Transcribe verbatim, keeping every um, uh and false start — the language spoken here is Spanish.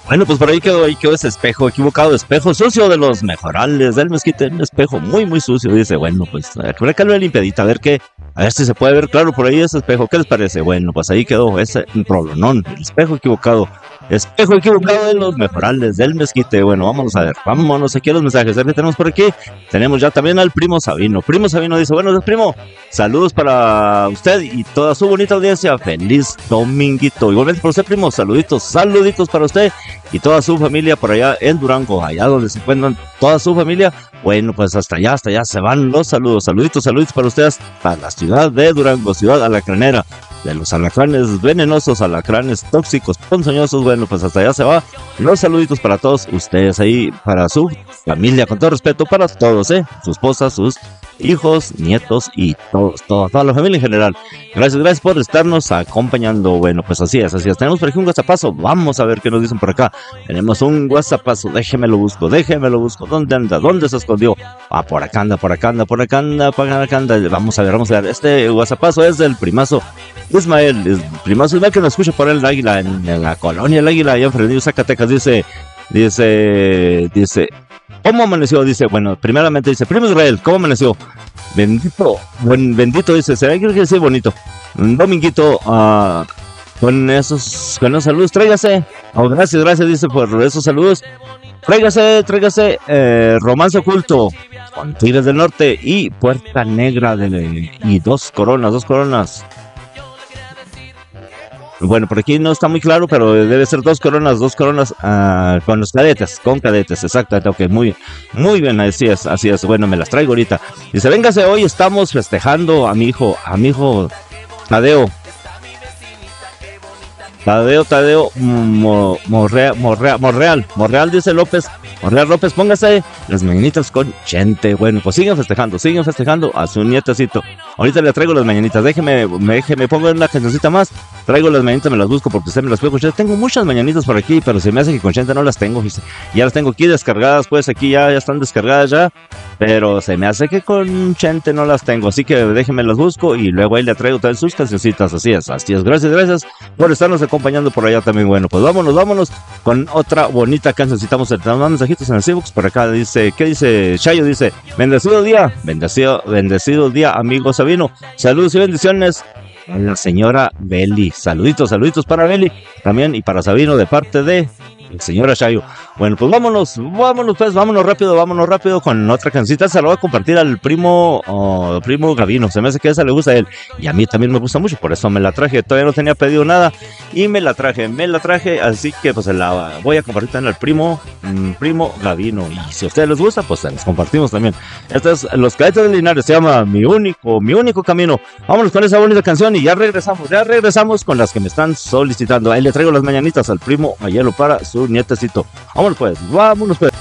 Bueno, pues por ahí quedó, ahí quedó ese espejo equivocado, espejo sucio de los mejorales del Mezquite, un espejo muy, muy sucio. Dice, bueno, pues habrá que darle limpiadita, a ver qué, a ver si se puede ver claro por ahí ese espejo. ¿Qué les parece? Bueno, pues ahí quedó ese problemón, el espejo equivocado. Espejo equivocado de los mejorales del Mezquite. Bueno, vámonos a ver, vámonos aquí a los mensajes. A ver qué tenemos por aquí. Tenemos ya también al primo Sabino. Primo Sabino dice, bueno, primo, saludos para usted y toda su bonita audiencia. Feliz dominguito. Igualmente por usted, primo, saluditos, saluditos para usted y toda su familia por allá en Durango, allá donde se encuentran toda su familia. Bueno, pues hasta allá, hasta allá se van los saludos, saluditos, saluditos para ustedes, para la ciudad de Durango, ciudad alacranera, de los alacranes venenosos, alacranes tóxicos, ponzoñosos. Bueno, pues hasta allá se va los saluditos para todos ustedes ahí, para su familia, con todo respeto para todos, eh, su esposa, sus hijos, nietos y todos, toda, toda la familia en general. Gracias, gracias por estarnos acompañando. Bueno, pues así es, así es. Tenemos por aquí un WhatsAppazo. Vamos a ver qué nos dicen por acá. Tenemos un WhatsAppazo. Déjeme lo busco, déjeme lo busco. ¿Dónde anda? ¿Dónde se escondió? Ah, por acá anda, por acá anda, por acá anda, por acá anda. Vamos a ver, vamos a ver. Este WhatsAppazo es del primazo Ismael. El primazo Ismael que nos escucha por el Águila, en, en la colonia El Águila, allá en Fresnillo, Zacatecas. Dice, dice, dice. ¿Cómo amaneció? Dice, bueno, primeramente dice, primo Israel, ¿cómo amaneció? Bendito, buen, bendito, dice, será que decir bonito. Un dominguito, uh, con esos, con esos saludos, tráigase. Oh, gracias, gracias, dice, por esos saludos. Tráigase, tráigase, eh, Romance Oculto, con Tigres del Norte y Puerta Negra de, y dos coronas, dos coronas. Bueno, por aquí no está muy claro, pero debe ser dos coronas, dos coronas uh, con los cadetes, con cadetes, exactamente, ok, muy, muy bien, así es, así es, bueno, me las traigo ahorita. Dice, véngase, hoy estamos festejando a mi hijo, a mi hijo Tadeo, Tadeo, Tadeo, Mo, Morrea, Morrea, Morreal, Morreal, dice López, Morreal López, póngase las mañanitas con Chente. Bueno, pues siguen festejando, siguen festejando a su nietecito. Ahorita le traigo las mañanitas, déjeme, déjeme, pongo una cancioncita más, traigo las mañanitas, me las busco porque usted me las puede escuchar. Tengo muchas mañanitas por aquí, pero se me hace que con Chente no las tengo, dice. Ya las tengo aquí descargadas, pues aquí ya, ya están descargadas ya, pero se me hace que con Chente no las tengo, así que déjeme las busco y luego ahí le traigo todas sus cancioncitas, así es, así es. Gracias, gracias por estarnos acompañando por allá también. Bueno, pues vámonos, vámonos con otra bonita canción. Citamos el mensajitos en el Facebook. Por acá dice, ¿qué dice? Chayo dice, bendecido día, bendecido, bendecido día, amigo Sabino. Saludos y bendiciones a la señora Beli. Saluditos, saluditos para Beli también y para Sabino de parte de señora Chayo. Bueno, pues vámonos, vámonos pues, vámonos rápido, vámonos rápido con otra cancita. Se la voy a compartir al primo, oh, primo Gavino. Se me hace que esa le gusta a él y a mí también me gusta mucho, por eso me la traje. Todavía no tenía pedido nada y me la traje, me la traje, así que pues la voy a compartir también al primo, mmm, primo Gavino. Y si a ustedes les gusta, pues se los compartimos también. Esto es Los Cadetes de Linares, se llama Mi Único, Mi Único Camino. Vámonos con esa bonita canción y ya regresamos, ya regresamos con las que me están solicitando. Ahí le traigo las mañanitas al primo Mayelo para su nietecito. Vámonos pues, vámonos pues.